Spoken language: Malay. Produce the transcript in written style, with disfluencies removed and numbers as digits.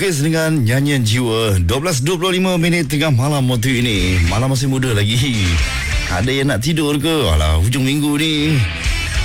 Hafiz dengan nyanyian jiwa. 12.25 minit tengah malam waktu ini. Malam masih muda lagi. Ada yang nak tidur ke? Alah, hujung minggu ni.